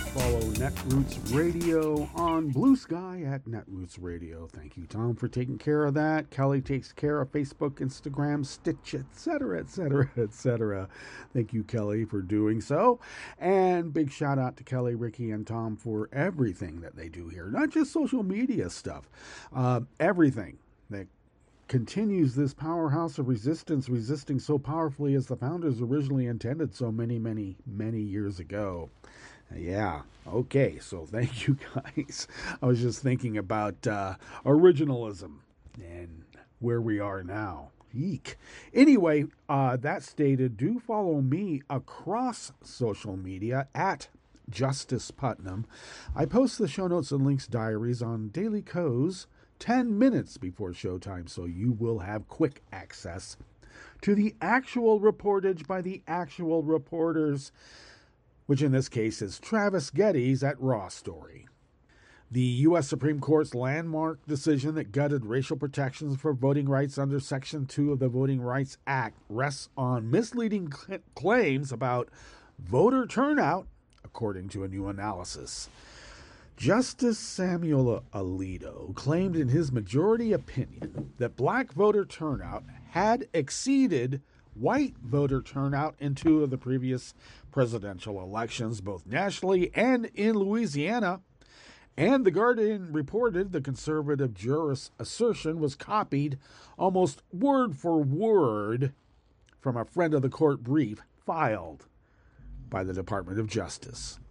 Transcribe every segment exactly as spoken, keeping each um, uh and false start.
Follow Netroots Radio on Blue Sky at Netroots Radio. Thank you, Tom, for taking care of that. Kelly takes care of Facebook, Instagram, Stitch, et cetera, et cetera, et cetera. Thank you, Kelly, for doing so. And big shout out to Kelly, Ricky, and Tom for everything that they do here. Not just social media stuff, uh, everything that continues this powerhouse of resistance, resisting so powerfully as the founders originally intended so many, many, many years ago. Yeah, okay, so thank you guys. I was just thinking about uh, originalism and where we are now. Eek. Anyway, uh, that stated, do follow me across social media at Justice Putnam. I post the show notes and links diaries on Daily Co's ten minutes before showtime, so you will have quick access to the actual reportage by the actual reporters, which in this case is Travis Geddes at Raw Story. The U S Supreme Court's landmark decision that gutted racial protections for voting rights under Section two of the Voting Rights Act rests on misleading cl- claims about voter turnout, according to a new analysis. Justice Samuel Alito claimed in his majority opinion that black voter turnout had exceeded white voter turnout in two of the previous presidential elections, both nationally and in Louisiana. And The Guardian reported the conservative jurist's assertion was copied almost word for word from a friend of the court brief filed by the Department of Justice.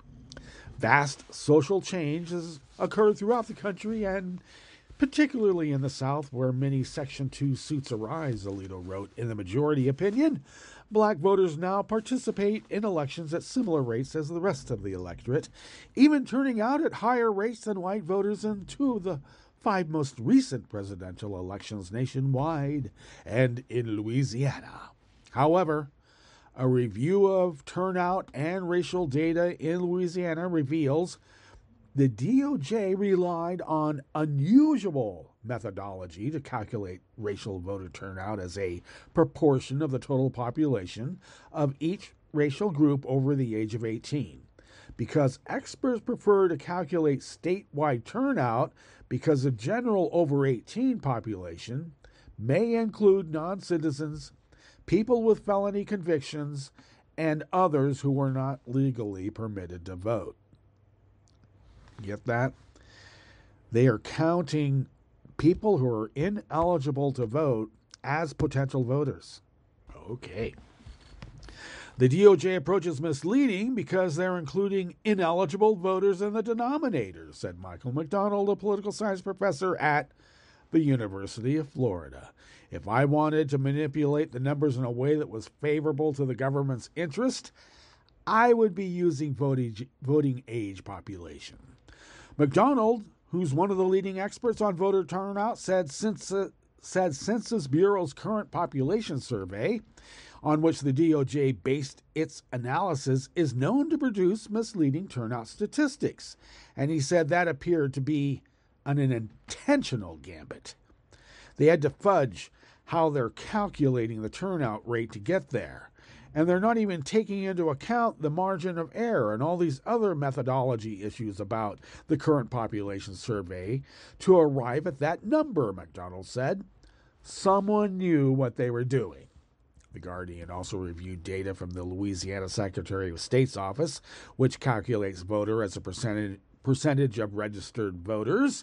Vast social change has occurred throughout the country and particularly in the South, where many Section two suits arise, Alito wrote. In the majority opinion, black voters now participate in elections at similar rates as the rest of the electorate, even turning out at higher rates than white voters in two of the five most recent presidential elections nationwide and in Louisiana. However, a review of turnout and racial data in Louisiana reveals the D O J relied on unusual methodology to calculate racial voter turnout as a proportion of the total population of each racial group over the age of eighteen. Because experts prefer to calculate statewide turnout because the general over eighteen population may include non-citizens, people with felony convictions, and others who were not legally permitted to vote. Get that? They are counting people who are ineligible to vote as potential voters. Okay. The D O J approach is misleading because they're including ineligible voters in the denominator, said Michael McDonald, a political science professor at the University of Florida. If I wanted to manipulate the numbers in a way that was favorable to the government's interest, I would be using voting, voting age population. McDonald, who's one of the leading experts on voter turnout, said, Census, said Census Bureau's current population survey, on which the D O J based its analysis, is known to produce misleading turnout statistics. And he said that appeared to be an, an intentional gambit. They had to fudge how they're calculating the turnout rate to get there. And they're not even taking into account the margin of error and all these other methodology issues about the current population survey to arrive at that number, McDonald said. Someone knew what they were doing. The Guardian also reviewed data from the Louisiana Secretary of State's office, which calculates voter as a percentage, percentage of registered voters.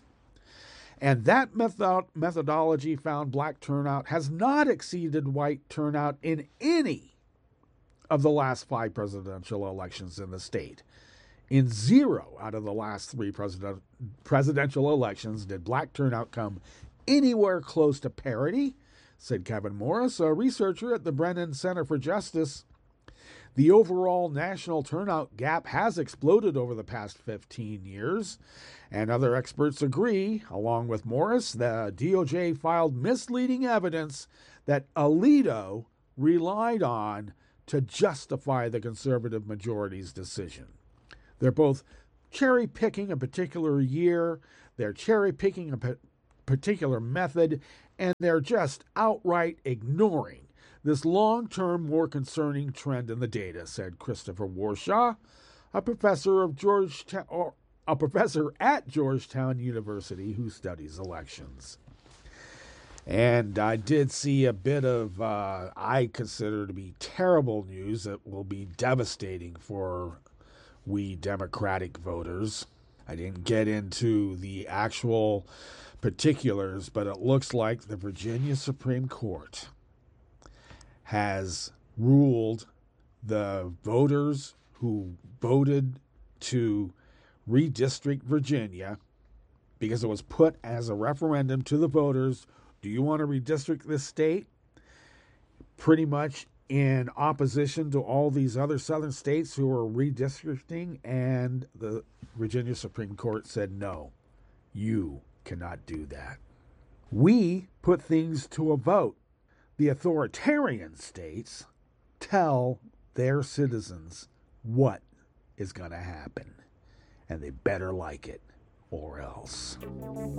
And that method, methodology found black turnout has not exceeded white turnout in any of the last five presidential elections in the state. In zero out of the last three president, presidential elections did black turnout come anywhere close to parity, said Kevin Morris, a researcher at the Brennan Center for Justice. The overall national turnout gap has exploded over the past fifteen years, and other experts agree. Along with Morris, the D O J filed misleading evidence that Alito relied on to justify the conservative majority's decision. They're both cherry-picking a particular year, they're cherry-picking a p- particular method, and they're just outright ignoring this long-term, more concerning trend in the data, said Christopher Warshaw, a professor of Georgetown, or a professor at Georgetown University who studies elections. And I did see a bit of, uh, I consider to be terrible news that will be devastating for we Democratic voters. I didn't get into the actual particulars, but it looks like the Virginia Supreme Court has ruled the voters who voted to redistrict Virginia, because it was put as a referendum to the voters, do you want to redistrict this state? Pretty much in opposition to all these other southern states who are redistricting, and the Virginia Supreme Court said, no, you cannot do that. We put things to a vote. The authoritarian states tell their citizens what is going to happen, and they better like it or else.